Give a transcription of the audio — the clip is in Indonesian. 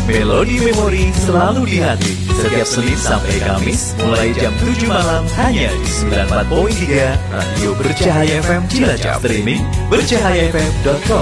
Melodi Memori selalu di hati. Setiap Senin sampai Kamis mulai jam 7 malam hanya di 94.3 Radio Bercahaya FM Cilacap. Streaming bercahayafm.com.